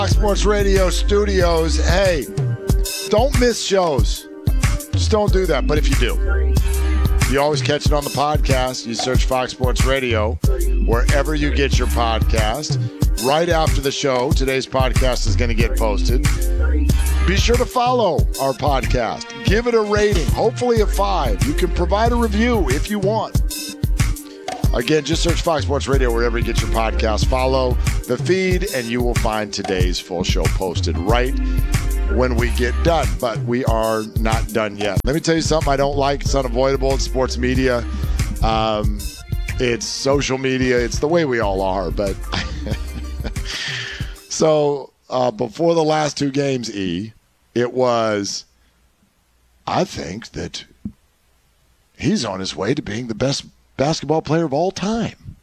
Fox Sports Radio studios. Hey, don't miss shows. Just don't do that. But if you do, you always catch it on the podcast. You search Fox Sports Radio wherever you get your podcast. Right after the show, today's podcast is going to get posted. Be sure to follow our podcast. Give it a rating, hopefully a 5. You can provide a review if you want. Again, just search Fox Sports Radio wherever you get your podcast. Follow the feed, and you will find today's full show posted right when we get done. But we are not done yet. Let me tell you something I don't like. It's unavoidable in sports media. It's social media. It's the way we all are. But so before the last 2 games, it was, I think that he's on his way to being the best basketball player of all time.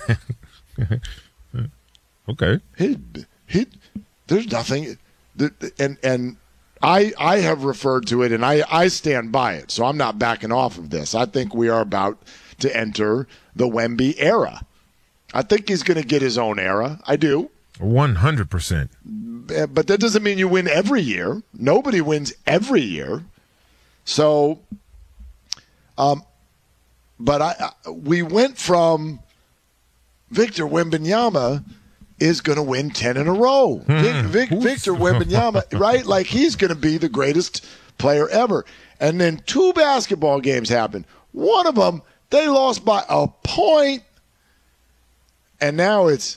Okay. There's nothing, and I have referred to it, and I stand by it, so I'm not backing off of this. I think we are about to enter the Wemby era. I think he's going to get his own era. I do. 100%. But that doesn't mean you win every year. Nobody wins every year. So, but we went from Victor Wembanyama is going to win 10 in a row. Victor Wembanyama, right? Like he's going to be the greatest player ever. And then 2 basketball games happened. One of them, they lost by a point. And now it's,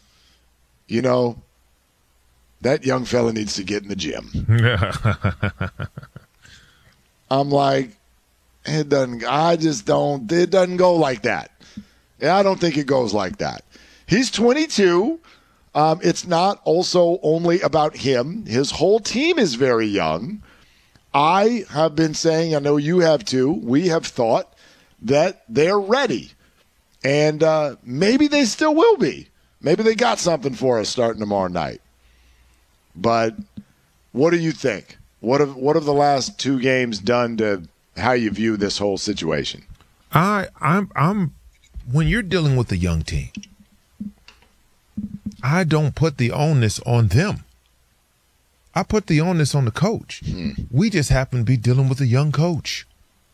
that young fella needs to get in the gym. I'm like, it doesn't go like that. I don't think it goes like that. He's 22. It's not also only about him. His whole team is very young. I have been saying, I know you have too, we have thought that they're ready. And maybe they still will be. Maybe they got something for us starting tomorrow night. But what do you think? What have the last 2 games done to how you view this whole situation? I'm when you're dealing with a young team, I don't put the onus on them. I put the onus on the coach. We just happen to be dealing with a young coach.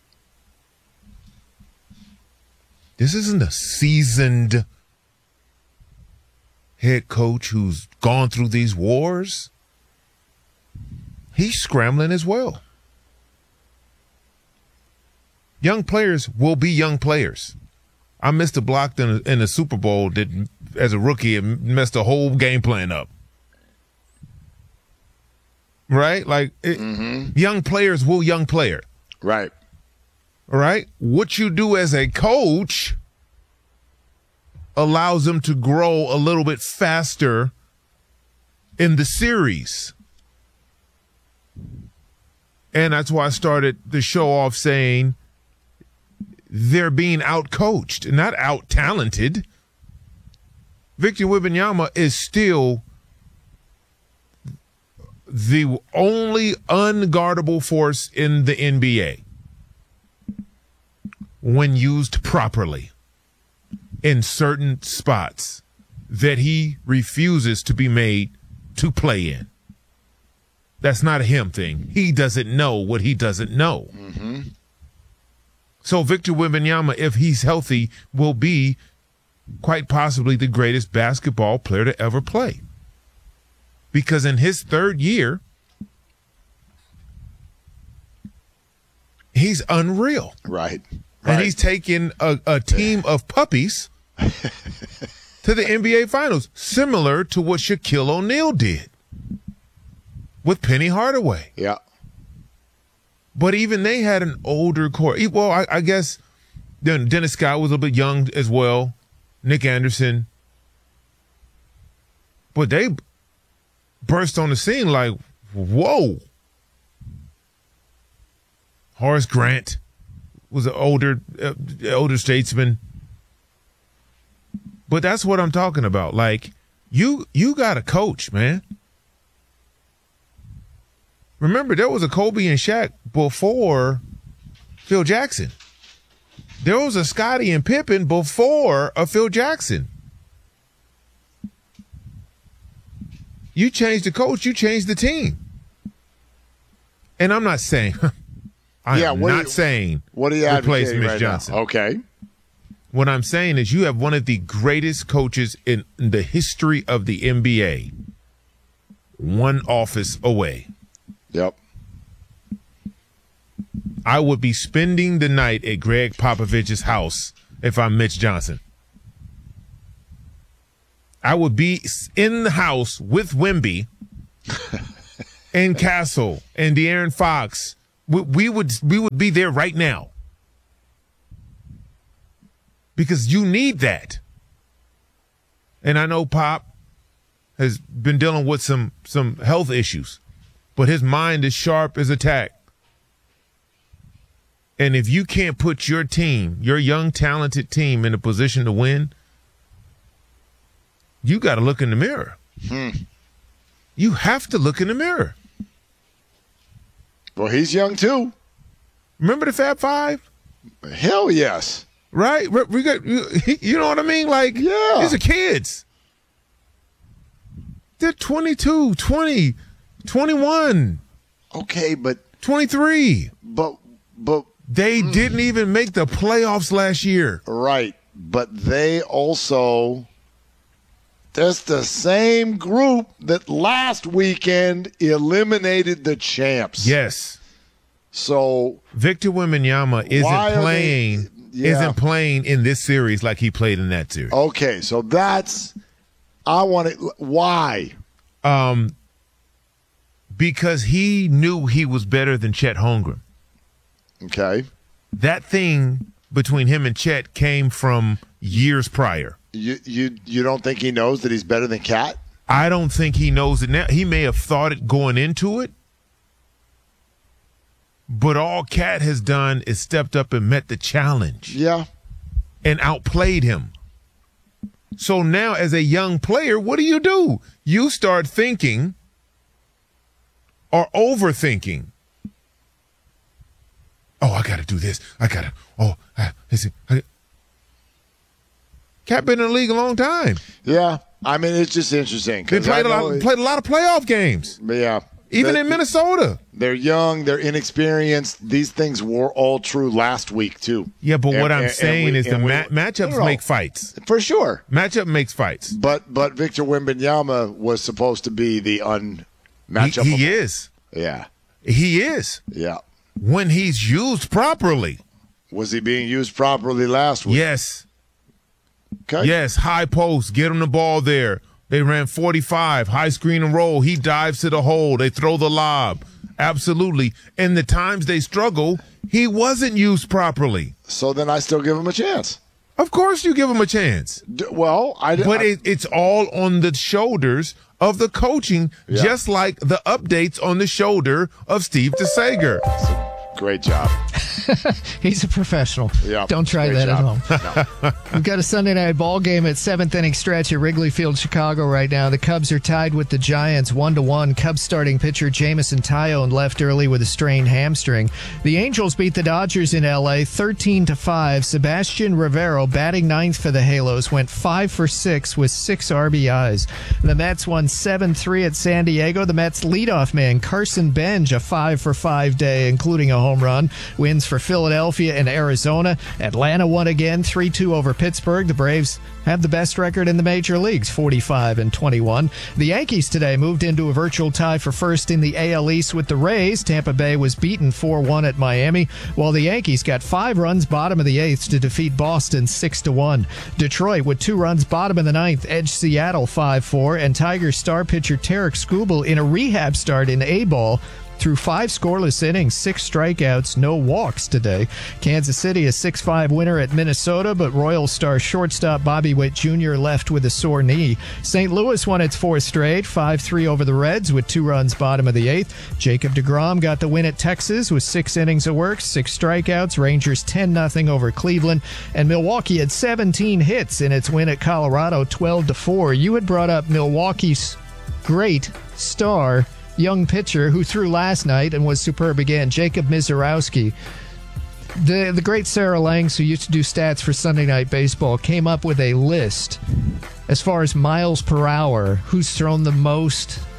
This isn't a seasoned head coach who's gone through these wars. He's scrambling as well. Young players will be young players. I missed a block in the Super Bowl that, as a rookie, it messed the whole game plan up. Right? Like, young players will young player. Right. All right? What you do as a coach allows them to grow a little bit faster in the series. And that's why I started the show off saying they're being out-coached, not out-talented. Victor Wembanyama is still the only unguardable force in the NBA when used properly in certain spots that he refuses to be made to play in. That's not a him thing. He doesn't know what he doesn't know. So Victor Wembanyama, if he's healthy, will be quite possibly the greatest basketball player to ever play. Because in his 3rd year, he's unreal. Right. And he's taken a team of puppies to the NBA Finals, similar to what Shaquille O'Neal did with Penny Hardaway. Yeah. But even they had an older core. Well, I guess Dennis Scott was a bit young as well. Nick Anderson. But they burst on the scene like, whoa. Horace Grant was an older statesman. But that's what I'm talking about. Like, you got a coach, man. Remember, there was a Kobe and Shaq before Phil Jackson. There was a Scottie and Pippen before a Phil Jackson. You change the coach, you change the team. And I'm not saying saying what are you replace advocating Mitch right Johnson. Now? Okay. What I'm saying is you have one of the greatest coaches in the history of the NBA. One office away. Yep. I would be spending the night at Greg Popovich's house if I'm Mitch Johnson. I would be in the house with Wemby and Castle and De'Aaron Fox. We would be there right now. Because you need that. And I know Pop has been dealing with some health issues, but his mind is sharp as a tack. And if you can't put your team, your young, talented team, in a position to win, you got to look in the mirror. You have to look in the mirror. Well, he's young too. Remember the Fab Five? Hell yes. Right? We got, you know what I mean? Like, yeah. These are kids. They're 22, 20, 21. Okay, but 23. But they didn't even make the playoffs last year. Right. But they also, that's the same group that last weekend eliminated the champs. Yes. So Victor Wembanyama isn't playing in this series like he played in that series. Okay, so why? Because he knew he was better than Chet Holmgren. Okay. That thing between him and Chet came from years prior. You don't think he knows that he's better than Cat? I don't think he knows it now. He may have thought it going into it, but all Cat has done is stepped up and met the challenge. Yeah. And outplayed him. So now as a young player, what do? You start thinking or overthinking. Oh, I got to do this. Cat been in the league a long time. Yeah. I mean, it's just interesting. They played a lot of playoff games. Yeah. Even in Minnesota. They're young. They're inexperienced. These things were all true last week, too. Yeah, but what I'm saying is matchups make fights. For sure. Matchup makes fights. But Victor Wembanyama was supposed to be the unmatchup. He is. Yeah. He is. Yeah. When he's used properly. Was he being used properly last week? Yes. Okay. Yes, high post, get him the ball there. They ran 45, high screen and roll. He dives to the hole. They throw the lob. Absolutely. And the times they struggle, he wasn't used properly. So then I still give him a chance. Of course you give him a chance. It's all on the shoulders of the coaching, just like the updates on the shoulder of Steve DeSager. Great job. He's a professional. Yeah, don't try that job. at home. No. We've got a Sunday night ball game at 7th inning stretch at Wrigley Field, Chicago right now. The Cubs are tied with the Giants 1-1. Cubs starting pitcher Jameson Taillon left early with a strained hamstring. The Angels beat the Dodgers in L.A. 13-5. Sebastian Rivero, batting ninth for the Halos, went 5 for 6 with 6 RBIs. The Mets won 7-3 at San Diego. The Mets leadoff man Carson Bench, a 5 for 5 day, including a home run. Wins for Philadelphia and Arizona. Atlanta won again 3-2 over Pittsburgh. The Braves have the best record in the major leagues, 45-21. The Yankees today moved into a virtual tie for first in the AL East with the Rays. Tampa Bay was beaten 4-1 at Miami, while the Yankees got 5 runs bottom of the 8th to defeat Boston 6-1. Detroit with 2 runs bottom of the 9th edged Seattle 5-4, and Tigers star pitcher Tarek Skubal in a rehab start in A-ball through 5 scoreless innings, 6 strikeouts, no walks today. Kansas City a 6-5 winner at Minnesota, but Royals star shortstop Bobby Witt Jr. left with a sore knee. St. Louis won its 4th straight, 5-3 over the Reds with 2 runs bottom of the 8th. Jacob deGrom got the win at Texas with 6 innings of work, 6 strikeouts. Rangers 10-0 over Cleveland, and Milwaukee had 17 hits in its win at Colorado 12-4. You had brought up Milwaukee's great star young pitcher who threw last night and was superb again, Jacob Misiorowski. The great Sarah Langs, who used to do stats for Sunday Night Baseball, came up with a list as far as miles per hour, who's thrown the most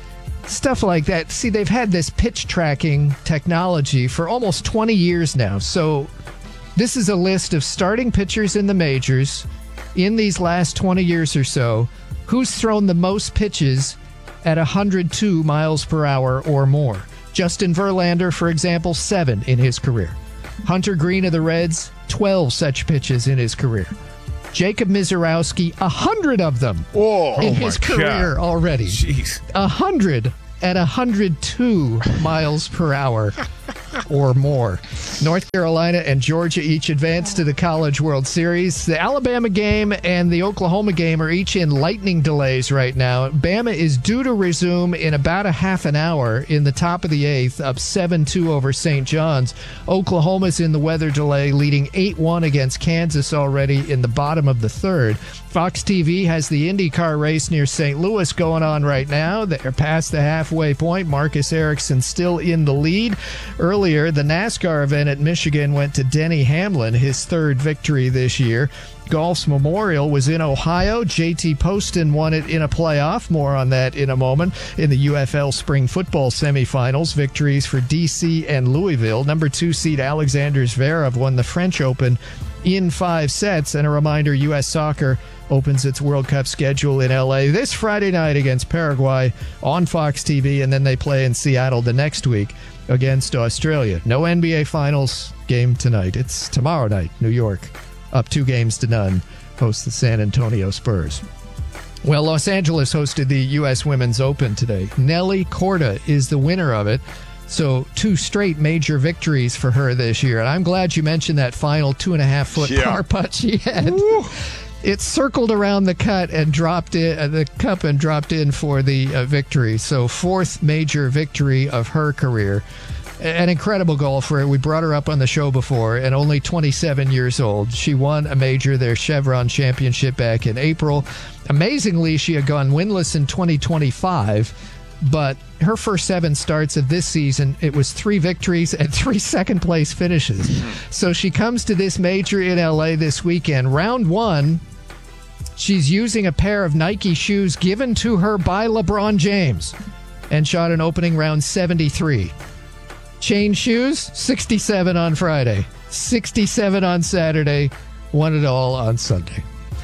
Stuff like that. See, they've had this pitch tracking technology for almost 20 years now. So this is a list of starting pitchers in the majors in these last 20 years or so. Who's thrown the most pitches at 102 miles per hour or more? Justin Verlander, for example, 7 in his career. Hunter Greene of the Reds, 12 such pitches in his career. Jacob Misiorowski, 100 of them in his career already. Jeez. 100 at 102 miles per hour or more. North Carolina and Georgia each advanced to the College World Series. The Alabama game and the Oklahoma game are each in lightning delays right now. Bama is due to resume in about a half an hour in the top of the 8th, up 7-2 over St. John's. Oklahoma's in the weather delay, leading 8-1 against Kansas already in the bottom of the 3rd. Fox TV has the IndyCar race near St. Louis going on right now. They're past the halfway point. Marcus Ericsson still in the lead. Earlier, the NASCAR event at Michigan went to Denny Hamlin, his 3rd victory this year. Golf's Memorial was in Ohio. JT Poston won it in a playoff. More on that in a moment. In the UFL Spring Football semifinals, victories for DC and Louisville. Number 2 seed Alexander Zverev won the French Open in 5 sets. And a reminder, U.S. Soccer opens its World Cup schedule in L.A. this Friday night against Paraguay on Fox TV, and then they play in Seattle the next week against Australia. No NBA Finals game tonight. It's tomorrow night. New York, up 2-0, hosts the San Antonio Spurs. Well, Los Angeles hosted the U.S. Women's Open today. Nelly Korda is the winner of it. So 2 straight major victories for her this year. And I'm glad you mentioned that final 2.5-foot par putt she had. Woo. It circled around the cut and dropped in the cup and dropped in for the victory. So 4th major victory of her career. An incredible golfer. We brought her up on the show before, and only 27 years old. She won a major, their Chevron Championship, back in April. Amazingly, she had gone winless in 2025, but her first 7 starts of this season, it was 3 victories and 3 second-place finishes. So she comes to this major in L.A. this weekend. Round 1, she's using a pair of Nike shoes given to her by LeBron James and shot an opening round 73. Chain shoes, 67 on Friday, 67 on Saturday, won it all on Sunday.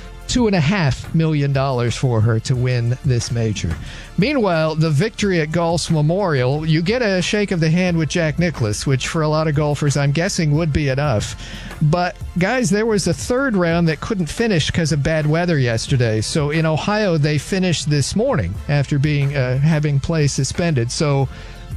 $2.5 million for her to win this major. Meanwhile, the victory at Golf's Memorial, you get a shake of the hand with Jack Nicklaus, which for a lot of golfers, I'm guessing, would be enough. But, guys, there was a 3rd round that couldn't finish because of bad weather yesterday. So in Ohio, they finished this morning after being having play suspended. So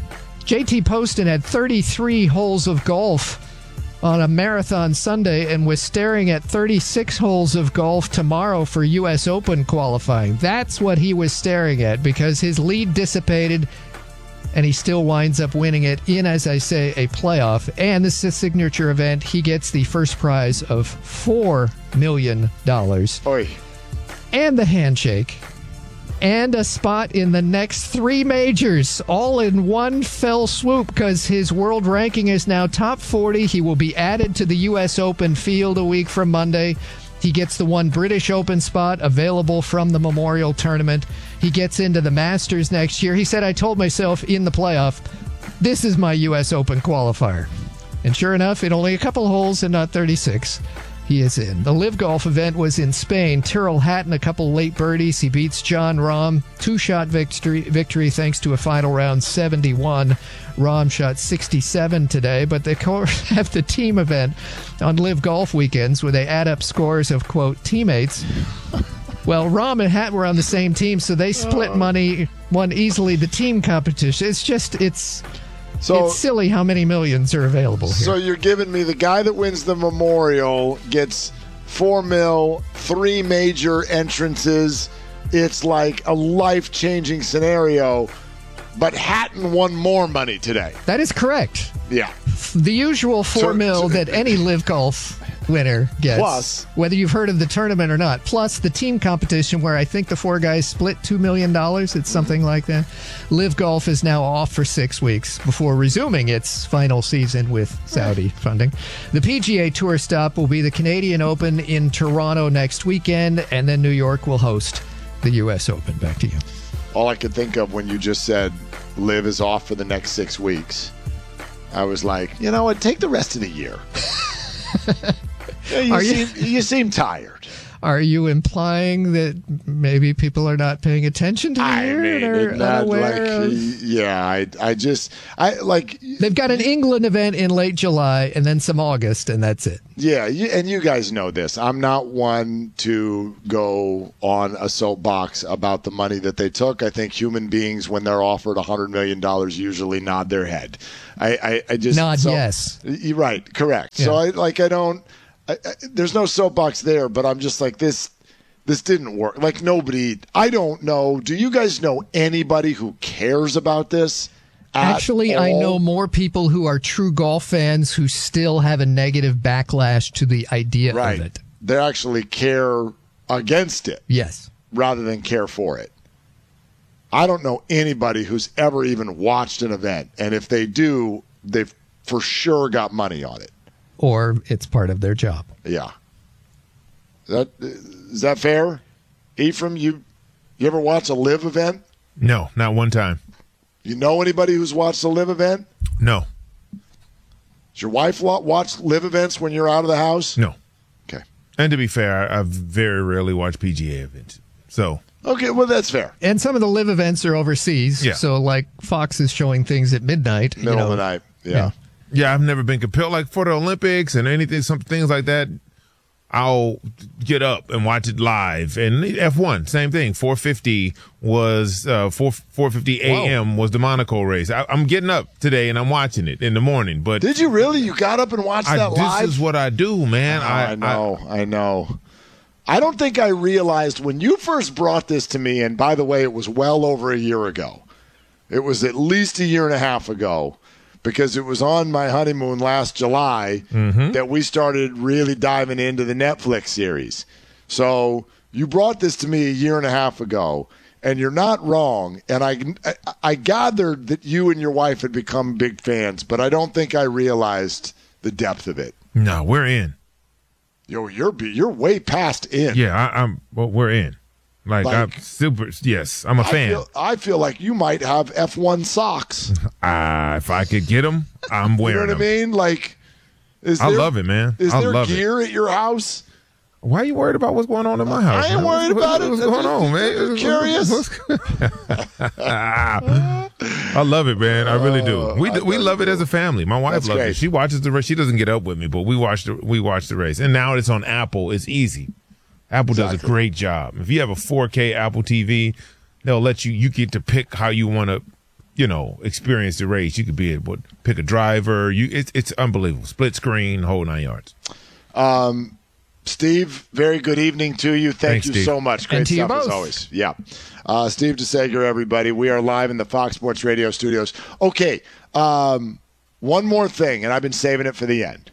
JT Poston had 33 holes of golf on a marathon Sunday and was staring at 36 holes of golf tomorrow for U.S. Open qualifying. That's what he was staring at, because his lead dissipated and he still winds up winning it in, as I say, a playoff. And this is a signature event. He gets the first prize of $4 million. Oy. And the handshake. And a spot in the next 3 majors, all in one fell swoop, because his world ranking is now top 40. He will be added to the U.S. Open field a week from Monday. He gets the one British Open spot available from the Memorial Tournament. He gets into the Masters next year. He said, I told myself in the playoff, this is my U.S. Open qualifier. And sure enough, in only a couple holes and not 36, he is in. The Live Golf event was in Spain. Tyrrell Hatton, a couple late birdies. He beats John Rahm. 2-shot victory thanks to a final round 71. Rahm shot 67 today, but they have the team event on Live Golf weekends where they add up scores of, quote, teammates. Well, Rahm and Hatton were on the same team, so they split money, won easily the team competition. It's silly how many millions are available here. So you're giving me the guy that wins the Memorial gets $4 million, 3 major entrances. It's like a life-changing scenario. But Hatton won more money today. That is correct. Yeah. The usual $4 million that any Live Golf winner gets. Plus, whether you've heard of the tournament or not. Plus the team competition, where I think the 4 guys split $2 million. It's something like that. Live Golf is now off for 6 weeks before resuming its final season with Saudi funding. The PGA Tour stop will be the Canadian Open in Toronto next weekend, and then New York will host the U.S. Open. Back to you. all I could think of when you just said Liv is off for the next 6 weeks. I was like, you know what? Take the rest of the year. You seem tired. Are you implying that maybe people are not paying attention to the year? They've got an England event in late July and then some August, and that's it. Yeah, and you guys know this. I'm not one to go on a soapbox about the money that they took. I think human beings, when they're offered $100 million, usually nod their head. I just nod yes. You're right, correct. Yeah. So I don't. There's no soapbox there, but I'm just like, this didn't work. Like, nobody, I don't know. Do you guys know anybody who cares about this? Actually, I know more people who are true golf fans who still have a negative backlash to the idea of it. They actually care against it. Yes. Rather than care for it. I don't know anybody who's ever even watched an event. And if they do, they've for sure got money on it. Or it's part of their job. Yeah. Is that fair? Ephraim, you ever watch a live event? No, not one time. You know anybody who's watched a live event? No. Does your wife watch live events when you're out of the house? No. Okay. And to be fair, I very rarely watch PGA events. So. Okay, well, that's fair. And some of the live events are overseas. Yeah. So, like, Fox is showing things at midnight. Middle of the night. Yeah. Yeah, I've never been compelled. Like for the Olympics and anything, some things like that, I'll get up and watch it live. And F1, same thing. 4:50 was 4:50 a.m. was the Monaco race. I'm getting up today and I'm watching it in the morning. But did you really? You got up and watched that live? This is what I do, man. I know. I don't think I realized when you first brought this to me. And by the way, it was well over a year ago. It was at least a year and a half ago. Because it was on my honeymoon last July that we started really diving into the Netflix series. So you brought this to me a year and a half ago, and you're not wrong. And I gathered that you and your wife had become big fans, but I don't think I realized the depth of it. No, we're in. You're way past in. Yeah, we're in. Like I'm super. Yes, I'm a fan. I feel like you might have F1 socks. If I could get them, I'm wearing them. You know what I mean? Like, I love it, man. Is there gear at your house? Why are you worried about what's going on in my house? I ain't worried about it. What's going on, man? Curious. I love it, man. I really do. We love it as a family. My wife loves it. She watches the race. She doesn't get up with me, but we watch the race. And now it's on Apple. It's easy. Apple does a great job. If you have a 4K Apple TV, they'll let you get to pick how you want to, experience the race. You could pick a driver. It's unbelievable. Split screen, whole 9 yards. Steve, very good evening to you. Thanks, you Steve. so much. Great stuff as always. Yeah. Steve DeSager, everybody. We are live in the Fox Sports Radio studios. Okay. One more thing, and I've been saving it for the end.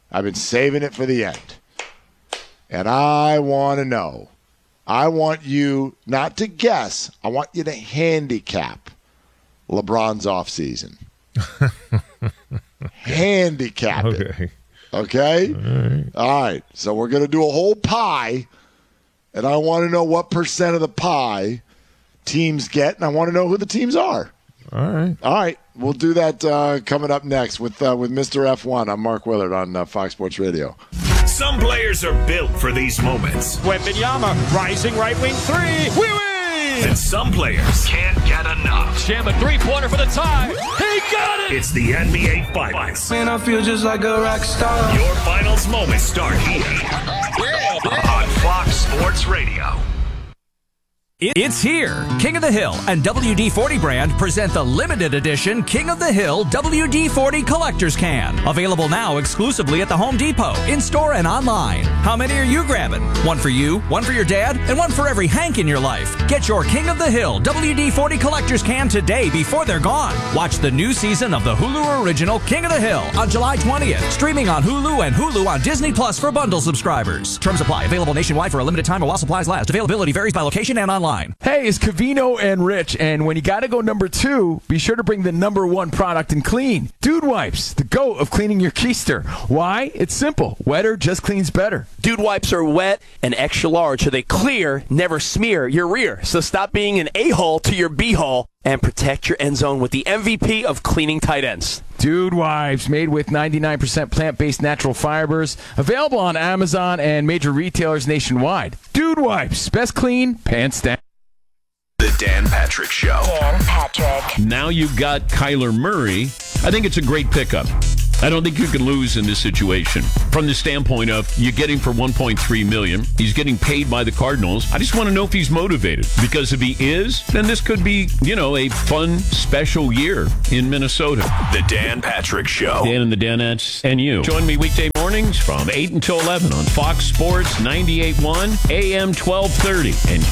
And I want to know. I want you not to guess. I want you to handicap LeBron's offseason. Handicap it. Okay? All right. So we're going to do a whole pie, and I want to know what percent of the pie teams get, and I want to know who the teams are. All right. We'll do that coming up next with Mr. F1. I'm Mark Willard on Fox Sports Radio. Some players are built for these moments. Wembanyama, rising right wing three. We win! And some players can't get enough. Sham a three-pointer for the tie. He got it! It's the NBA Finals. Man, I feel just like a rock star. Your finals moments start here on Fox Sports Radio. It's here. King of the Hill and WD-40 brand present the limited edition King of the Hill WD-40 Collector's Can. Available now exclusively at the Home Depot, in-store and online. How many are you grabbing? One for you, one for your dad, and one for every Hank in your life. Get your King of the Hill WD-40 Collector's Can today before they're gone. Watch the new season of the Hulu original King of the Hill on July 20th. Streaming on Hulu and Hulu on Disney Plus for bundle subscribers. Terms apply. Available nationwide for a limited time or while supplies last. Availability varies by location and online. online. Hey, it's Covino and Rich, and when you got to go number 2, be sure to bring the number 1 product in clean. Dude Wipes, the GOAT of cleaning your keister. Why? It's simple. Wetter just cleans better. Dude Wipes are wet and extra large, so they clear, never smear your rear. So stop being an a-hole to your b-hole and protect your end zone with the MVP of cleaning tight ends. Dude Wipes, made with 99% plant-based natural fibers. Available on Amazon and major retailers nationwide. Dude Wipes, best clean, pants down. The Dan Patrick Show. Dan Patrick. Now you've got Kyler Murray. I think it's a great pickup. I don't think you could lose in this situation. From the standpoint of you get him for $1.3 million. He's getting paid by the Cardinals. I just want to know if he's motivated. Because if he is, then this could be, a fun, special year in Minnesota. The Dan Patrick Show. Dan and the Danettes and you. Join me weekday mornings from 8 until 11 on Fox Sports 98.1, AM 1230, and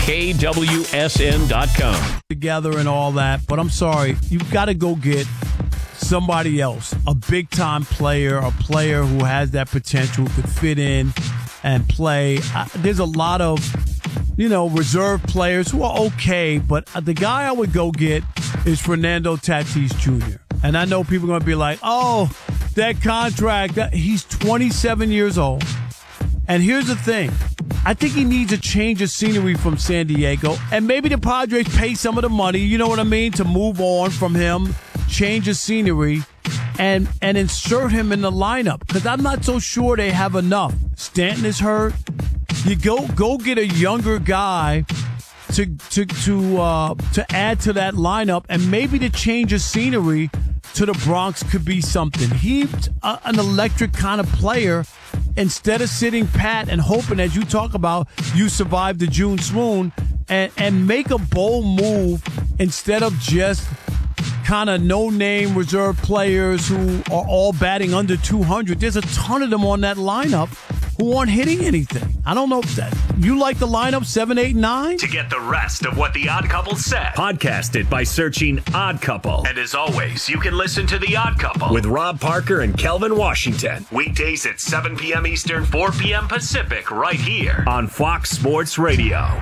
KWSN.com. Together and all that, but I'm sorry. You've got to go get somebody else, a big-time player, a player who has that potential, could fit in and play. There's a lot of, reserve players who are okay, but the guy I would go get is Fernando Tatis Jr. And I know people are going to be like, oh, that contract. He's 27 years old. And here's the thing. I think he needs a change of scenery from San Diego. And maybe the Padres pay some of the money, you know what I mean, to move on from him, change of scenery, and insert him in the lineup. Because I'm not so sure they have enough. Stanton is hurt. You go get a younger guy to add to that lineup, and maybe the change of scenery to the Bronx could be something. He's an electric kind of player. Instead of sitting pat and hoping, as you talk about, you survive the June swoon, and make a bold move instead of just kind of no-name reserve players who are all batting under 200. There's a ton of them on that lineup who aren't hitting anything. I don't know if that. You like the lineup 7, 8, 9? To get the rest of what The Odd Couple said, podcast it by searching Odd Couple. And as always, you can listen to The Odd Couple with Rob Parker and Kelvin Washington. Weekdays at 7 p.m. Eastern, 4 p.m. Pacific, right here on Fox Sports Radio.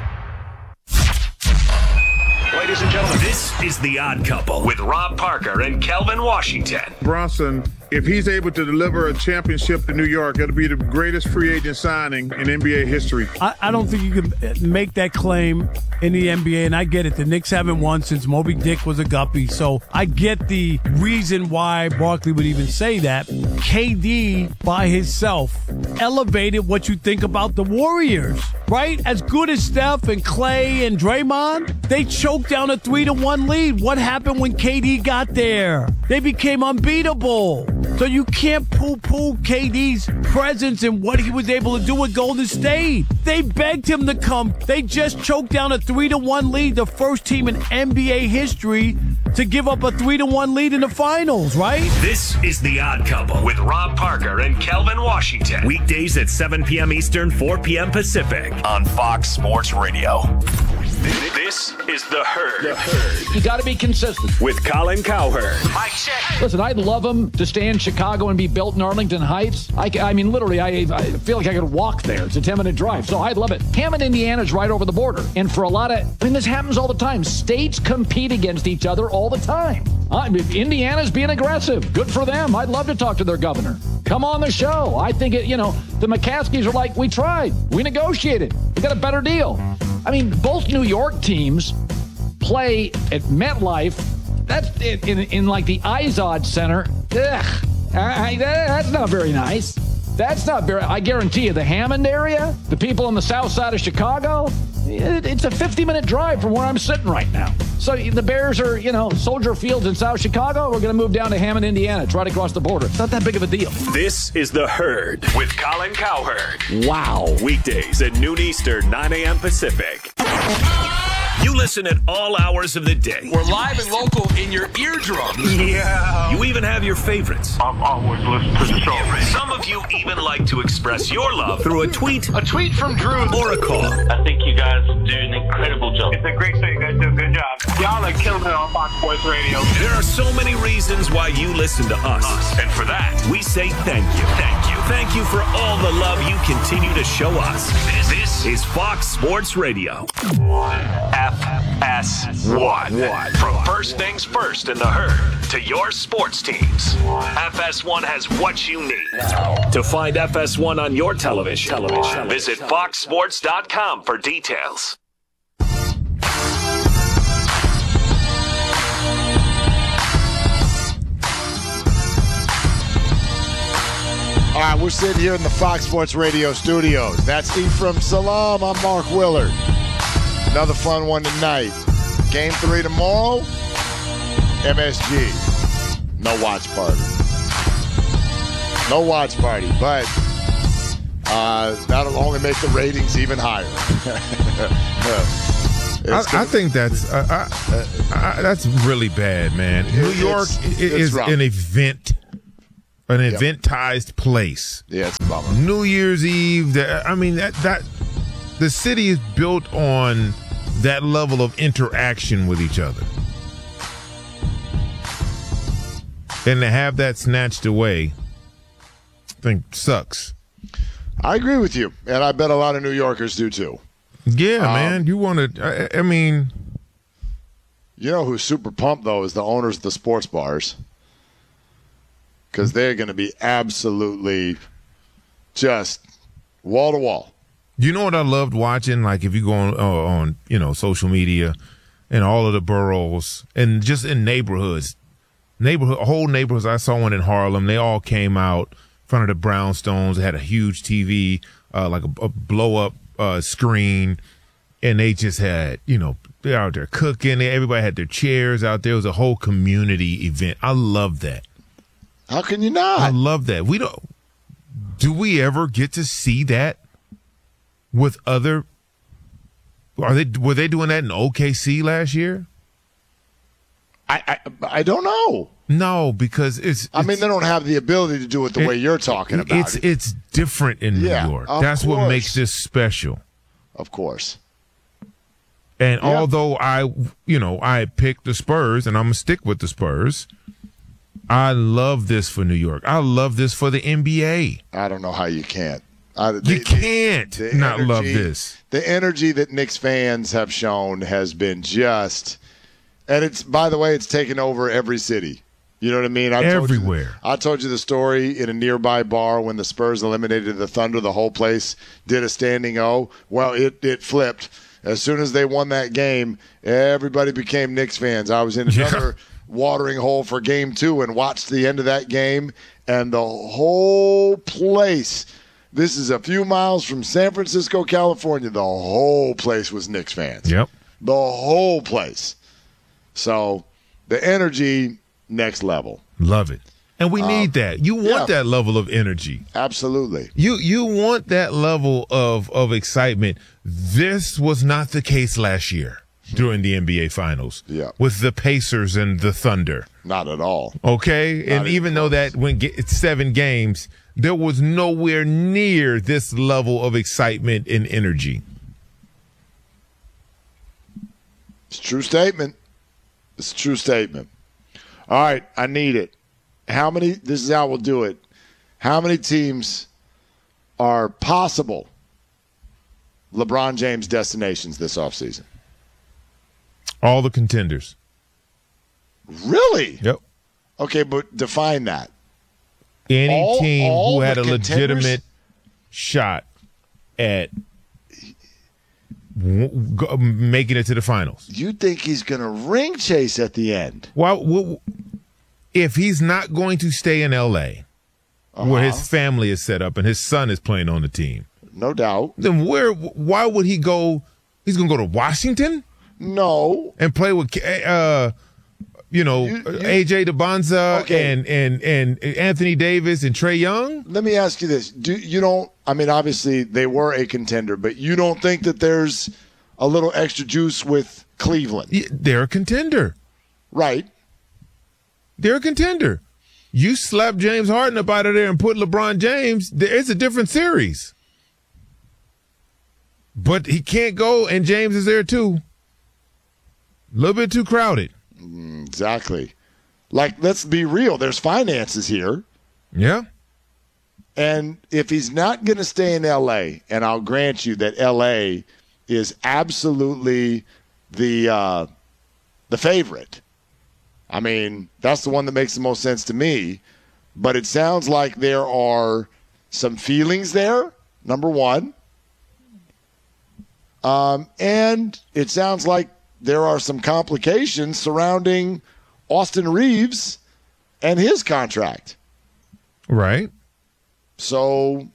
Ladies and gentlemen, this is The Odd Couple with Rob Parker and Kelvin Washington. Bronson, if he's able to deliver a championship to New York, it'll be the greatest free agent signing in NBA history. I don't think you can make that claim in the NBA, and I get it. The Knicks haven't won since Moby Dick was a guppy, so I get the reason why Barkley would even say that. KD, by himself, elevated what you think about the Warriors, right? As good as Steph and Clay and Draymond, they choked down a 3-1 lead. What happened when KD got there? They became unbeatable. So you can't poo-poo KD's presence and what he was able to do with Golden State. They begged him to come. They just choked down a 3-1 lead, the first team in NBA history to give up a 3-1 lead in the finals, right? This is The Odd Couple with Rob Parker and Kelvin Washington. Weekdays at 7 p.m. Eastern, 4 p.m. Pacific on Fox Sports Radio. This is The Herd. The Herd. You got to be consistent. With Colin Cowherd. Mike check. Listen, I'd love him to stay in Chicago and be built in Arlington Heights. I mean, literally, I feel like I could walk there. It's a 10-minute drive, so I'd love it. Hammond, Indiana's right over the border. And for a lot of, this happens all the time. States compete against each other all the time. Indiana's being aggressive. Good for them. I'd love to talk to their governor. Come on the show. I think, the McCaskies are like, we tried. We negotiated. We got a better deal. I mean, both New York teams play at MetLife. That's in like the Izod Center. Ugh. That's not very nice. That's not very. I guarantee you, the Hammond area, the people on the south side of Chicago, it's a 50-minute drive from where I'm sitting right now. So the Bears are, Soldier Fields in South Chicago. We're going to move down to Hammond, Indiana. It's right across the border. It's not that big of a deal. This is The Herd with Colin Cowherd. Wow. Weekdays at noon Eastern, 9 a.m. Pacific. You listen at all hours of the day. We're live and local in your eardrums. Yeah. You even have your favorites. I'm always listening to the show. Some of you even like to express your love through a tweet. A tweet from Drew. Or a call. I think you guys do an incredible job. It's a great show. You guys do a good job. job. Y'all are killing it on Fox Sports Radio. There are so many reasons why you listen to us. And for that, we say thank you. Thank you. Thank you for all the love you continue to show us. This is Fox Sports Radio. FS1. From first things first in the herd to your sports teams, FS1 has what you need. To find FS1 on your television, visit foxsports.com for details. All right, we're sitting here in the Fox Sports Radio studios. That's Ephraim Salam. I'm Mark Willard. Another fun one tonight. Game 3 tomorrow. MSG. No watch party. No watch party, but that'll only make the ratings even higher. I think that's really bad, man. New York is an event. An eventized place. Yeah, it's a bummer. New Year's Eve. That the city is built on that level of interaction with each other, and to have that snatched away, I think sucks. I agree with you, and I bet a lot of New Yorkers do too. Yeah, man. You want to? You know who's super pumped though is the owners of the sports bars. Because they're going to be absolutely just wall to wall. You know what I loved watching? Like if you go on social media and all of the boroughs and just in whole neighborhoods. I saw one in Harlem. They all came out in front of the Brownstones. They had a huge TV, like a blow up screen, and they just had they're out there cooking. Everybody had their chairs out there. It was a whole community event. I love that. How can you not? I love that. Do we ever get to see that with other? Were they doing that in OKC last year? I don't know. No, because it's they don't have the ability to do it the way you're talking about. It's different in New York. That's what makes this special. Of course. And although I picked the Spurs and I'm gonna stick with the Spurs. I love this for New York. I love this for the NBA. I don't know how you can't. You can't not love this. The energy that Knicks fans have shown has been just – and it's, by the way, it's taken over every city. You know what I mean? Everywhere. I told you the story in a nearby bar when the Spurs eliminated the Thunder. The whole place did a standing O. Well, it flipped. As soon as they won that game, everybody became Knicks fans. I was in another – watering hole for game 2 and watched the end of that game, and the whole place, this is a few miles from San Francisco, California, the whole place was Knicks fans. Yep. The whole place. So the energy, next level. Love it. And we need that. You want that level of energy. Absolutely. You want that level of excitement. This was not the case last year. During the NBA Finals, with the Pacers and the Thunder. Not at all. Okay? And even though that went 7 games, there was nowhere near this level of excitement and energy. It's a true statement. It's a true statement. All right, I need it. This is how we'll do it. How many teams are possible LeBron James destinations this offseason? All the contenders. Really? Yep. Okay, but define that. Any team who had a legitimate shot at making it to the finals. You think he's going to ring chase at the end? Well, if he's not going to stay in L.A., where his family is set up and his son is playing on the team. No doubt. Then why would he go? He's going to go to Washington? No. And play with, AJ DeBonza and Anthony Davis and Trae Young? Let me ask you this. Obviously they were a contender, but you don't think that there's a little extra juice with Cleveland? They're a contender. Right. They're a contender. You slap James Harden up out of there and put LeBron James, it's a different series. But he can't go, and James is there too. A little bit too crowded. Exactly. Like, let's be real. There's finances here. Yeah. And if he's not going to stay in L.A., and I'll grant you that L.A. is absolutely the favorite. I mean, that's the one that makes the most sense to me. But it sounds like there are some feelings there, number one. And it sounds like there are some complications surrounding Austin Reeves and his contract. Right. So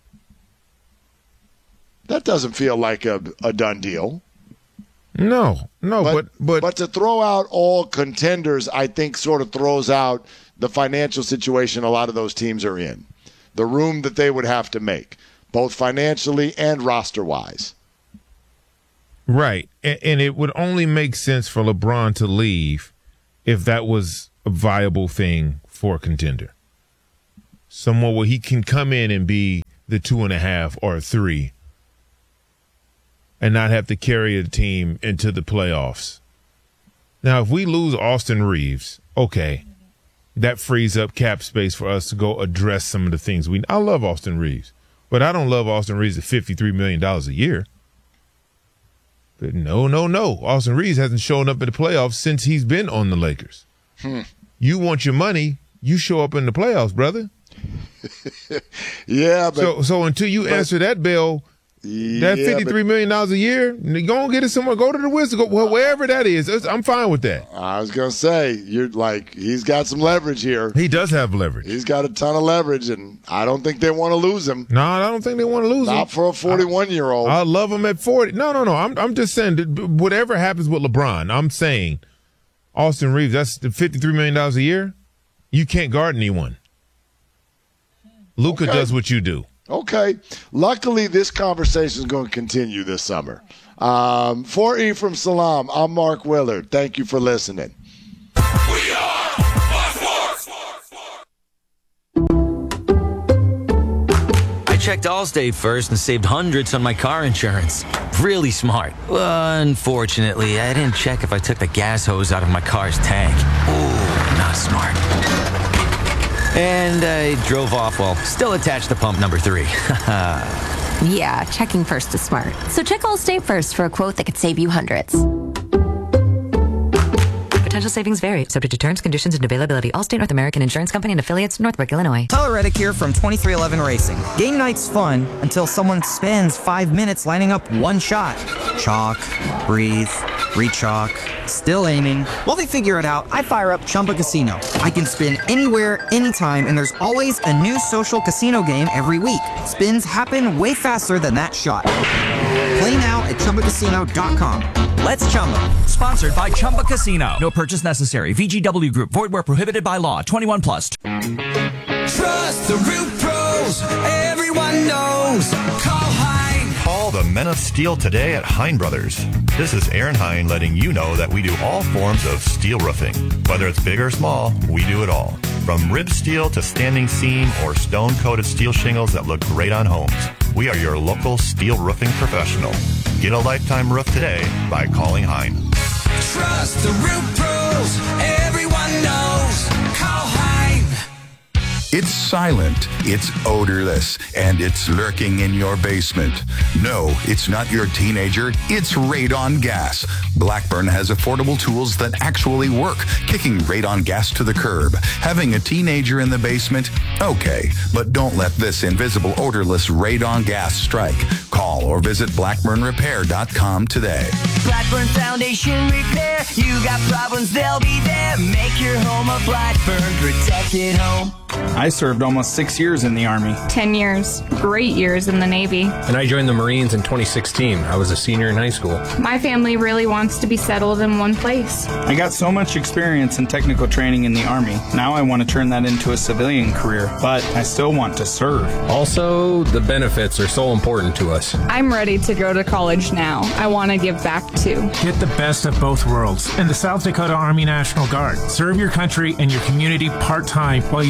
that doesn't feel like a done deal. No, but to throw out all contenders, I think sort of throws out the financial situation a lot of those teams are in. The room that they would have to make, both financially and roster-wise. Right. And it would only make sense for LeBron to leave if that was a viable thing for a contender. Somewhere where he can come in and be the 2.5 or 3 and not have to carry a team into the playoffs. Now, if we lose Austin Reeves, okay, that frees up cap space for us to go address some of the things I love Austin Reeves, but I don't love Austin Reeves at $53 million a year. But no. Austin Reeves hasn't shown up in the playoffs since he's been on the Lakers. You want your money, you show up in the playoffs, brother. Yeah, but so until you answer that bell, that $53 million a year, go and get it somewhere. Go to the Wizards, wherever that is. I'm fine with that. I was gonna say, you're like, he's got some leverage here. He does have leverage. He's got a ton of leverage, and I don't think they want to lose him. No, I don't think they want to lose him. Not for a 41-year-old. I love him at 40. No. I'm just saying that whatever happens with LeBron, I'm saying Austin Reeves, that's the $53 million a year. You can't guard anyone. Luka does what you do. Okay. Luckily, this conversation is going to continue this summer. For Ephraim Salaam, I'm Mark Willard. Thank you for listening. We are Fox Sports. I checked Allstate first and saved hundreds on my car insurance. Really smart. Unfortunately, I didn't check if I took the gas hose out of my car's tank. Ooh, not smart. And I drove off while still attached to pump number 3. Yeah, checking first is smart. So check Allstate first for a quote that could save you hundreds. Potential savings vary, subject to terms, conditions, and availability. Allstate North American Insurance Company and affiliates, Northbrook, Illinois. Tyler Reddick here from 2311 Racing. Game night's fun until someone spends 5 minutes lining up one shot. Chalk, breathe, re-chalk, still aiming. While they figure it out, I fire up Chumba Casino. I can spin anywhere, anytime, and there's always a new social casino game every week. Spins happen way faster than that shot. Play now at ChumbaCasino.com. Let's Chumba. Sponsored by Chumba Casino. No purchase necessary. VGW Group. Void where prohibited by law. 21 plus. Trust the real pros. Everyone knows. Call Hein. Call the men of steel today at Hein Brothers. This is Aaron Hein letting you know that we do all forms of steel roofing. Whether it's big or small, we do it all. From rib steel to standing seam or stone-coated steel shingles that look great on homes. We are your local steel roofing professional. Get a lifetime roof today by calling Hein. Trust the real pros. Everyone knows. Call Hein. It's silent, it's odorless, and it's lurking in your basement. No, it's not your teenager, it's radon gas. Blackburn has affordable tools that actually work, kicking radon gas to the curb. Having a teenager in the basement? Okay, but don't let this invisible, odorless radon gas strike. Call or visit blackburnrepair.com today. Blackburn Foundation Repair. You got problems, they'll be there. Make your home a Blackburn protected home. I served almost 6 years in the Army. 10 years. Great years in the Navy. And I joined the Marines in 2016. I was a senior in high school. My family really wants to be settled in one place. I got so much experience and technical training in the Army. Now I want to turn that into a civilian career, but I still want to serve. Also, the benefits are so important to us. I'm ready to go to college now. I want to give back too. Get the best of both worlds in the South Dakota Army National Guard. Serve your country and your community part-time while you live your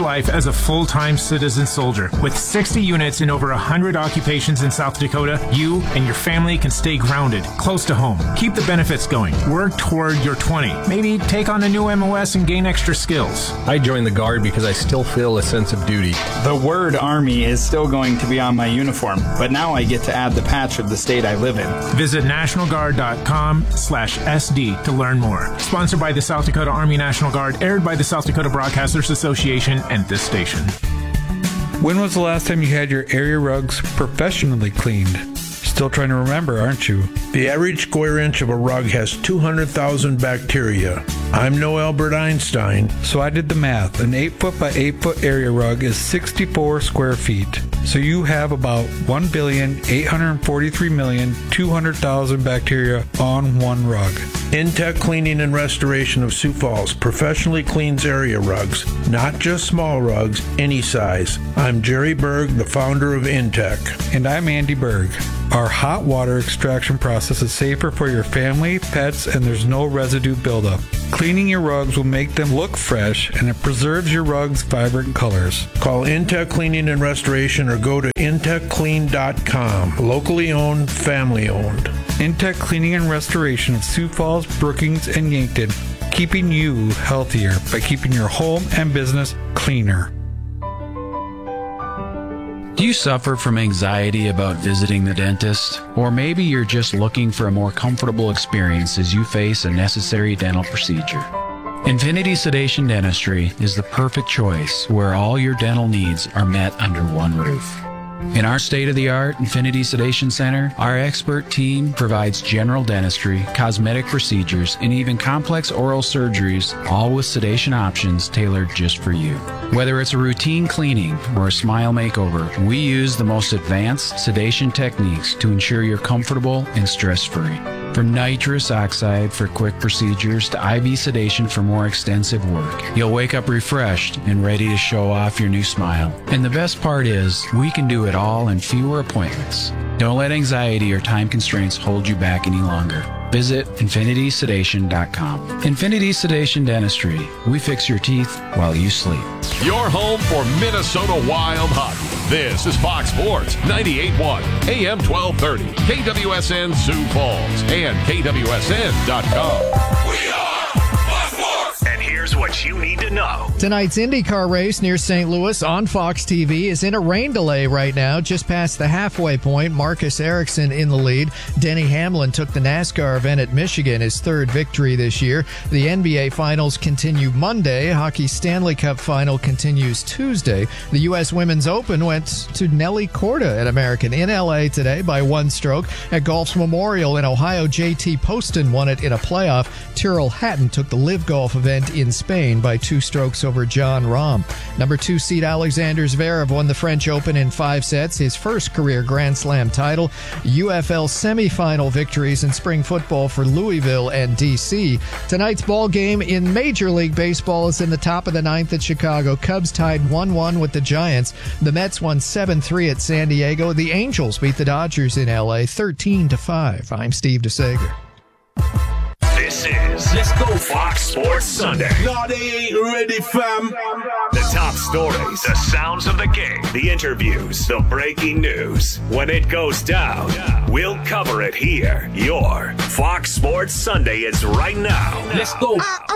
your life as a full-time citizen soldier. With 60 units in over 100 occupations in South Dakota, you and your family can stay grounded, close to home. Keep the benefits going. Work toward your 20. Maybe take on a new MOS and gain extra skills. I joined the Guard because I still feel a sense of duty. The word Army is still going to be on my uniform, but now I get to add the patch of the state I live in. Visit nationalguard.com/SD to learn more. Sponsored by the South Dakota Army National Guard, aired by the South Dakota Broadcasters Association and this station. When was the last time you had your area rugs professionally cleaned? Still trying to remember, aren't you? The average square inch of a rug has 200,000 bacteria. I'm no Albert Einstein. So I did the math. An 8-foot by 8-foot area rug is 64 square feet. So you have about 1,843,200,000 bacteria on one rug. Intech Cleaning and Restoration of Sioux Falls professionally cleans area rugs, not just small rugs, any size. I'm Jerry Berg, the founder of Intech. And I'm Andy Berg. Our hot water extraction process is safer for your family, pets, and there's no residue buildup. Cleaning your rugs will make them look fresh, and it preserves your rugs' vibrant colors. Call Intech Cleaning and Restoration or go to intechclean.com. Locally owned, family owned. Intech Cleaning and Restoration of Sioux Falls, Brookings, and Yankton, keeping you healthier by keeping your home and business cleaner. Do you suffer from anxiety about visiting the dentist? Or maybe you're just looking for a more comfortable experience as you face a necessary dental procedure. Infinity Sedation Dentistry is the perfect choice where all your dental needs are met under one roof. In our state-of-the-art Infinity Sedation Center, our expert team provides general dentistry, cosmetic procedures, and even complex oral surgeries, all with sedation options tailored just for you. Whether it's a routine cleaning or a smile makeover, we use the most advanced sedation techniques to ensure you're comfortable and stress-free. From nitrous oxide for quick procedures to IV sedation for more extensive work, you'll wake up refreshed and ready to show off your new smile. And the best part is, we can do it all in fewer appointments. Don't let anxiety or time constraints hold you back any longer. Visit infinitysedation.com. Infinity Sedation Dentistry. We fix your teeth while you sleep. Your home for Minnesota Wild hockey. This is Fox Sports 98.1 AM 1230 KWSN Sioux Falls and KWSN.com. We are Fox Sports. And here's what you need to know. Tonight's IndyCar race near St. Louis on Fox TV is in a rain delay right now, just past the halfway point. Marcus Ericsson in the lead. Denny Hamlin took the NASCAR event at Michigan, his third victory this year. The NBA Finals continue Monday. Hockey Stanley Cup Final continues Tuesday. The U.S. Women's Open went to Nelly Korda at American in L.A. today by one stroke. At Golf's Memorial in Ohio, J.T. Poston won it in a playoff. Tyrrell Hatton took the Live Golf event in Spain by 2 strokes over John Rahm. Number 2 seed Alexander Zverev won the French Open in 5 sets, his first career Grand Slam title. UFL semifinal victories in spring football for Louisville and D.C. Tonight's ball game in Major League Baseball is in the top of the 9th at Chicago. Cubs tied 1-1 with the Giants. The Mets won 7-3 at San Diego. The Angels beat the Dodgers in L.A. 13-5. I'm Steve DeSager. This is Let's Go Fox Sports Sunday. No, they ain't ready, fam. The top stories, the sounds of the game, the interviews, the breaking news. When it goes down, we'll cover it here. Your Fox Sports Sunday is right now. Let's go.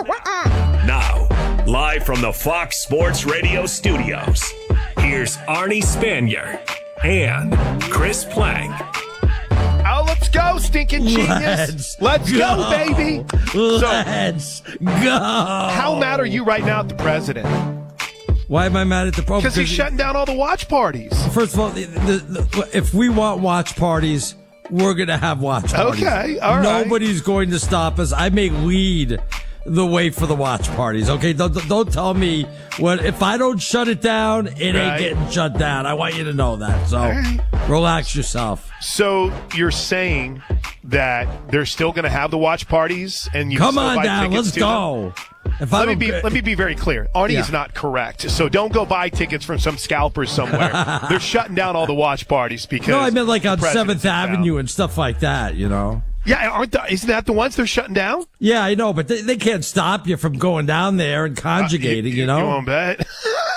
Now, live from the Fox Sports Radio studios, here's Arnie Spanier and Chris Plank. Oh, let's go, stinking genius. Let's go, baby. Let's go. How mad are you right now at the president? Why am I mad at the president? Because he's shutting down all the watch parties. First of all, if we want watch parties, we're going to have watch parties. Okay, all right. Nobody's going to stop us. I may lead the way for the watch parties. Okay, don't tell me what if I don't shut it down, it ain't getting shut down. I want you to know that. So relax yourself. So you're saying that they're still going to have the watch parties, and you come on down, let's go. Let me be very clear. Arnie is not correct. So don't go buy tickets from some scalpers somewhere. They're shutting down all the watch parties because no, I meant like on 7th Avenue and stuff like that. You know. Yeah, isn't that the ones they're shutting down? Yeah, I know, but they can't stop you from going down there and conjugating, you know? You won't bet.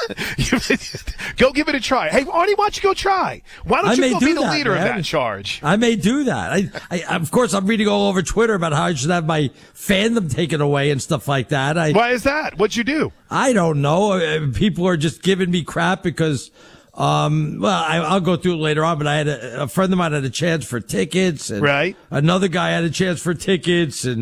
Go give it a try. Hey, Arnie, why don't you go try? Why don't you go be the leader of that charge? I may do that. I of course, I'm reading all over Twitter about how I should have my fandom taken away and stuff like that. Why is that? What'd you do? I don't know. People are just giving me crap because, I'll go through it later on, but I had a friend of mine had a chance for tickets. And right. Another guy had a chance for tickets. And,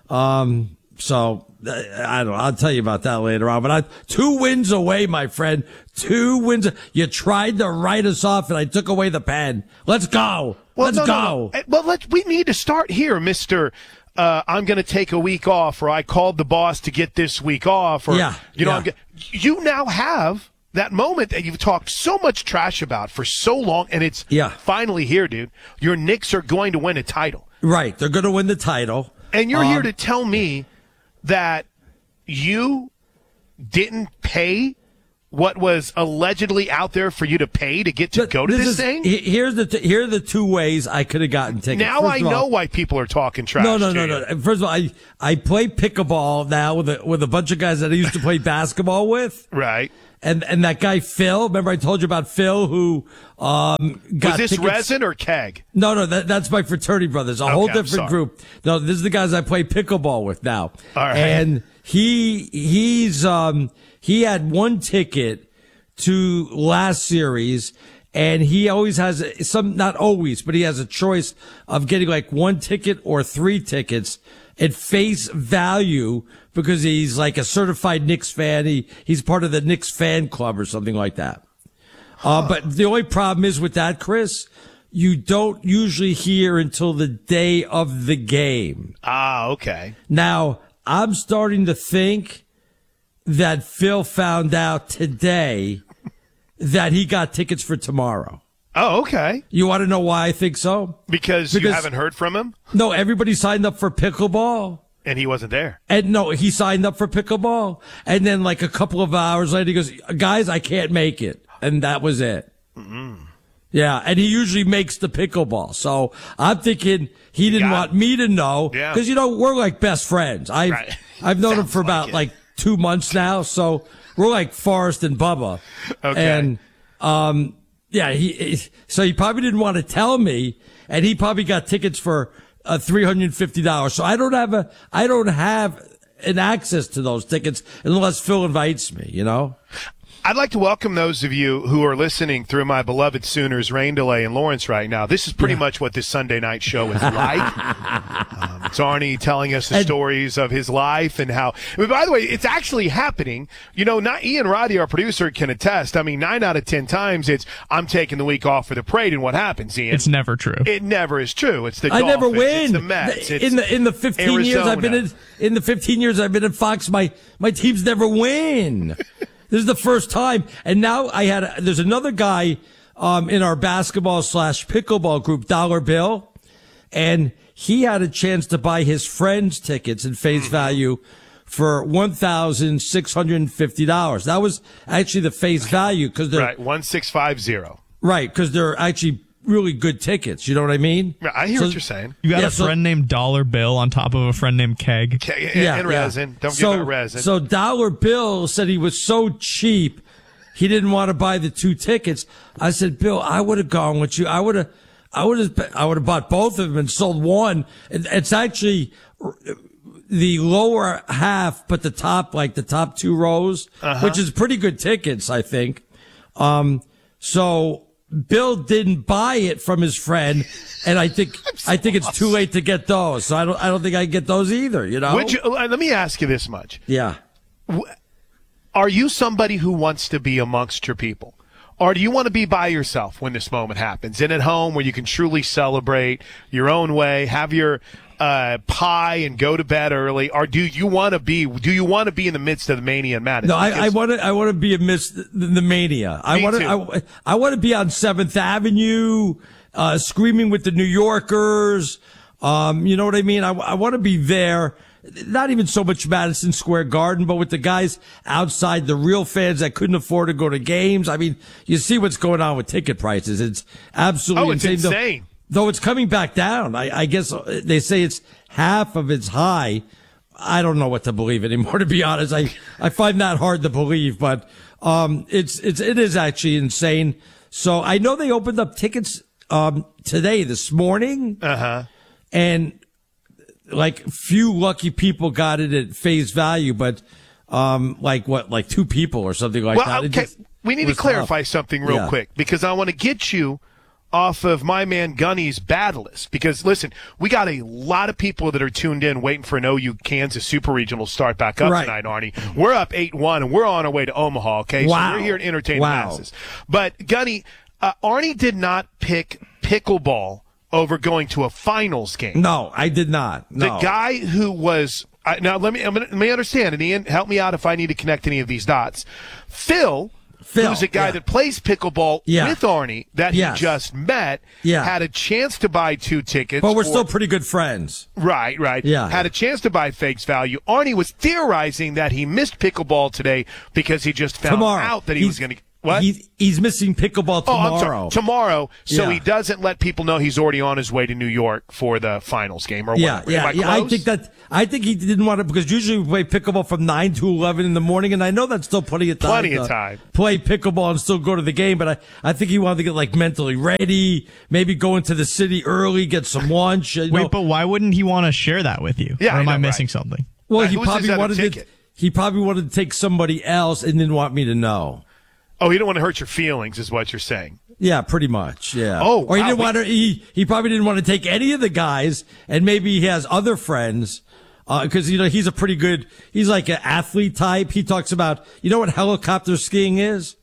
so I don't know. I'll tell you about that later on, but 2 wins away, my friend. 2 wins. You tried to write us off and I took away the pen. Let's go. Let's go. No. Well, we need to start here, Mr. I'm going to take a week off, or I called the boss to get this week off, or, you now have that moment that you've talked so much trash about for so long, and it's finally here, dude. Your Knicks are going to win a title. Right. They're going to win the title. And you're here to tell me that you didn't pay what was allegedly out there for you to pay to get to go to this thing? Here are the 2 ways I could have gotten tickets. Now I know why people are talking trash. No. First of all, I play pickleball now with a bunch of guys that I used to play basketball with. Right. And that guy Phil, remember I told you about Phil who got Was this tickets? Resin or Keg? No, that's my fraternity brothers, a whole different group. No, this is the guys I play pickleball with now. All right. And he had 1 ticket to last series, and he always has not always, but he has a choice of getting like 1 ticket or 3 tickets at face value because he's like a certified Knicks fan. He's part of the Knicks fan club or something like that. But the only problem is with that, Chris, you don't usually hear until the day of the game. Ah, okay. Now, I'm starting to think that Phil found out today that he got tickets for tomorrow. Oh, okay. You want to know why I think so? Because you haven't heard from him? No, everybody signed up for pickleball. And he wasn't there. And no, he signed up for pickleball. And then like a couple of hours later, he goes, guys, I can't make it. And that was it. Mm-hmm. Yeah. And he usually makes the pickleball. So I'm thinking he didn't want me to know. Yeah. Cause we're like best friends. I've known him for about like 2 months now. So we're like Forrest and Bubba. Okay. And, so he probably didn't want to tell me, and he probably got tickets for $350. So I don't have an access to those tickets unless Phil invites me, you know? I'd like to welcome those of you who are listening through my beloved Sooners rain delay in Lawrence right now. This is pretty much what this Sunday night show is like. It's Arnie telling us the stories of his life and how, by the way, it's actually happening. You know, not Ian Roddy, our producer, can attest. I mean, 9 out of 10 times I'm taking the week off for the parade, and what happens, Ian? It's never true. It never is true. It's the I Dolphins, never win. It's the Mets. It's in the 15 years I've been in the 15 years I've been in Fox, my teams never win. This is the first time. And now there's another guy, in our basketball / pickleball group, Dollar Bill. And he had a chance to buy his friend's tickets in face value for $1,650. That was actually the face value because they're right. 1,650. Right. Cause they're actually really good tickets. You know what I mean? I hear what you're saying. You got a friend named Dollar Bill on top of a friend named Keg. And Resin. Don't forget about Resin. So Dollar Bill said he was so cheap, he didn't want to buy the 2 tickets. I said, Bill, I would have gone with you. I would have bought both of them and sold one. It's actually the lower half, but the top 2 rows, which is pretty good tickets, I think. So Bill didn't buy it from his friend, and I think it's too late to get those. So I don't think I can get those either. You know. Let me ask you this much. Yeah. Are you somebody who wants to be amongst your people, or do you want to be by yourself when this moment happens, and at home where you can truly celebrate your own way, have your pie and go to bed early, or do you want to be in the midst of the mania and madness? No, I want to be amidst the mania. I want to be on 7th Avenue, screaming with the New Yorkers. You know what I mean? I want to be there. Not even so much Madison Square Garden, but with the guys outside, the real fans that couldn't afford to go to games. I mean, you see what's going on with ticket prices. It's absolutely insane. though it's coming back down. I guess they say it's half of its high. I don't know what to believe anymore, to be honest. I find that hard to believe, but it is actually insane. So I know they opened up tickets this morning. And like few lucky people got it at face value, but like 2 people or something like that. Okay. We need to clarify something real quick, because I want to get you off of my man Gunny's bad list. Because, listen, we got a lot of people that are tuned in waiting for an OU Kansas Super Regional start back up tonight, Arnie. We're up 8-1, and we're on our way to Omaha, okay? Wow. So we're here to entertain the masses. But, Gunny, Arnie did not pick pickleball over going to a finals game. No, I did not. No. The guy who was now let me understand, and Ian, help me out if I need to connect any of these dots. Phil, who's a guy that plays pickleball with Arnie that he just met, had a chance to buy 2 tickets. But we're still pretty good friends. Right. Yeah. Had a chance to buy face value. Arnie was theorizing that he missed pickleball today because he just found out that he was going to. What? He's missing pickleball tomorrow. Oh, I'm sorry. Tomorrow, so he doesn't let people know he's already on his way to New York for the finals game or whatever. Yeah. I think he didn't want to, because usually we play pickleball from 9 to 11 in the morning, and I know that's still plenty of time. Play pickleball and still go to the game, but I think he wanted to get mentally ready, maybe go into the city early, get some lunch. Wait, but why wouldn't he want to share that with you? Yeah, or am I missing something? Well, he probably wanted to take somebody else and didn't want me to know. Oh, he didn't want to hurt your feelings, is what you're saying. Yeah, pretty much. Yeah. Oh, or he didn't want to. He probably didn't want to take any of the guys, and maybe he has other friends, because he's a pretty good. He's like an athlete type. He talks about. You know what helicopter skiing is?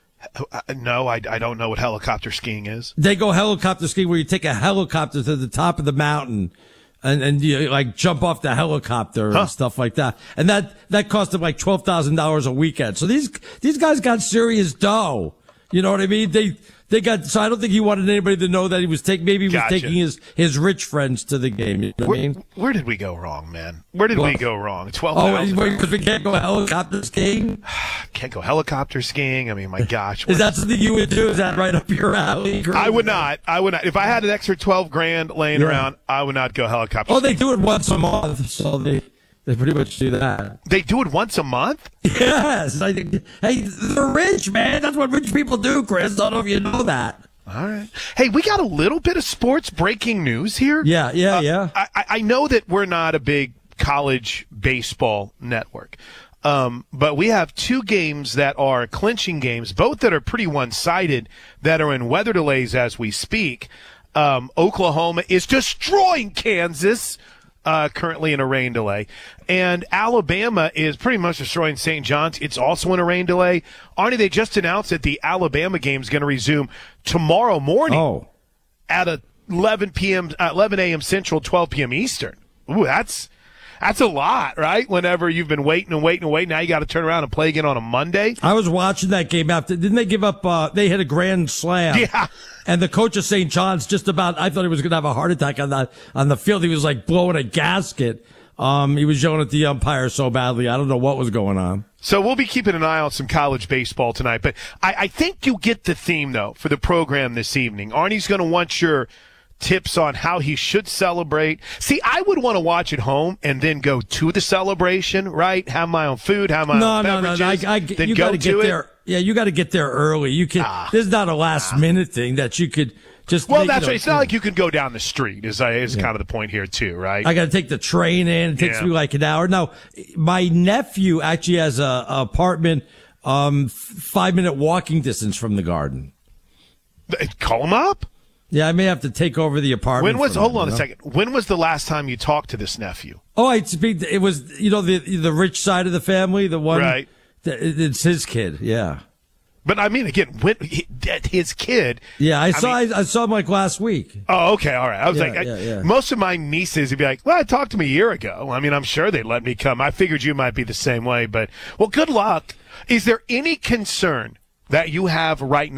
No, I don't know what helicopter skiing is. They go helicopter skiing where you take a helicopter to the top of the mountain. And you jump off the helicopter and stuff like that. And that cost him $12,000 a weekend. So these guys got serious dough. You know what I mean? They got, so I don't think he wanted anybody to know that he was taking his rich friends to the game. You know what I mean? Where did we go wrong, man? Where did we go wrong? 12,000. Because we can't go helicopter skiing? Can't go helicopter skiing? I mean, my gosh. Is that something you would do? Is that right up your alley? I would not. If I had an extra $12,000 laying around, I would not go helicopter skiing. They do it once a month, so they pretty much do that. They do it once a month? Yes. Hey, they're rich, man. That's what rich people do, Chris. I don't know if you know that. All right. Hey, we got a little bit of sports breaking news here. Yeah. I know that we're not a big college baseball network, but we have 2 games that are clinching games, both that are pretty one-sided, that are in weather delays as we speak. Oklahoma is destroying Kansas. Currently in a rain delay. And Alabama is pretty much destroying St. John's. It's also in a rain delay. Arnie, they just announced that the Alabama game is going to resume tomorrow morning at 11 a.m. Central, 12 p.m. Eastern. Ooh, that's a lot, right? Whenever you've been waiting, now you got to turn around and play again on a Monday. I was watching that game after. Didn't they give up? They hit a grand slam. Yeah. And the coach of St. John's I thought he was going to have a heart attack on the field. He was blowing a gasket. He was yelling at the umpire so badly. I don't know what was going on. So we'll be keeping an eye on some college baseball tonight. But I think you get the theme, though, for the program this evening. Arnie's going to want your tips on how he should celebrate. See, I would want to watch at home and then go to the celebration, right? Have my own food, have my own beverages. No. Then you go to get to there. Yeah, you got to get there early. You can. This is not a last minute thing that you could just. Well, that's right. It's not like you can go down the street. Is kind of the point here too, right? I got to take the train in. It takes me an hour. Now, my nephew actually has a apartment, 5-minute walking distance from the Garden. Call him up. Yeah, I may have to take over the apartment. Hold on a second. When was the last time you talked to this nephew? Oh, it was the rich side of the family, the one. Right. It's his kid. Yeah. But I mean, again, his kid. Yeah, I saw him last week. Oh, okay, all right. I was most of my nieces would be like, "Well, I talked to him a year ago." I mean, I'm sure they'd let me come. I figured you might be the same way, but good luck. Is there any concern that you have right now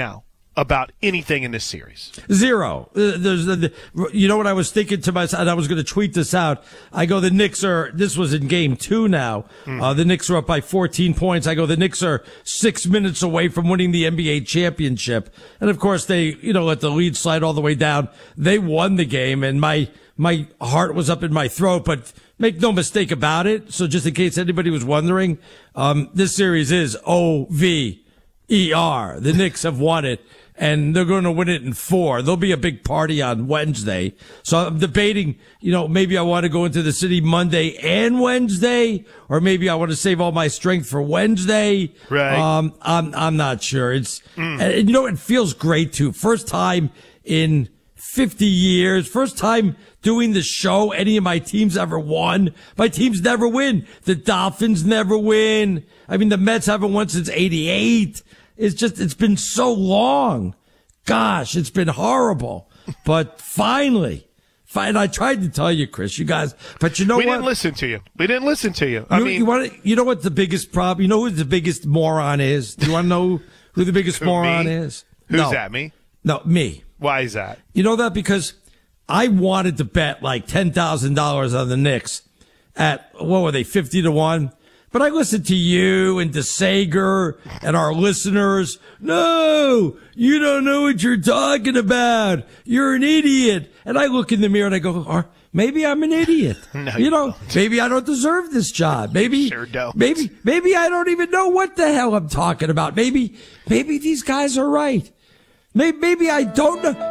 about anything in this series. Zero. You know what I was thinking to myself, and I was going to tweet this out. I go, the Knicks this was in game 2 now. The Knicks are up by 14 points. I go, the Knicks are 6 minutes away from winning the NBA championship. And of course they, let the lead slide all the way down. They won the game, and my heart was up in my throat, but make no mistake about it. So just in case anybody was wondering, this series is OVER. The Knicks have won it, and they're going to win it in 4. There'll be a big party on Wednesday. So I'm debating, maybe I want to go into the city Monday and Wednesday, or maybe I want to save all my strength for Wednesday. Right. I'm not sure. And it feels great too. First time in 50 years, first time doing the show any of my teams ever won. My teams never win. The Dolphins never win. I mean, the Mets haven't won since 88. It's been so long. Gosh, it's been horrible. But finally, I tried to tell you, Chris, you guys, but you know what? We didn't listen to you. You know what the biggest problem, you know who the biggest moron is? Do you want to know who the biggest moron is? Who's that, me? No, me. Why is that? You know that because I wanted to bet like $10,000 on the Knicks at, what were they, 50-1? But I listened to you and to Sager and our listeners. No, you don't know what you're talking about. You're an idiot. And I look in the mirror and I go, maybe I'm an idiot. No, maybe I don't deserve this job. Maybe, sure don't. Maybe I don't even know what the hell I'm talking about. Maybe these guys are right. Maybe I don't know.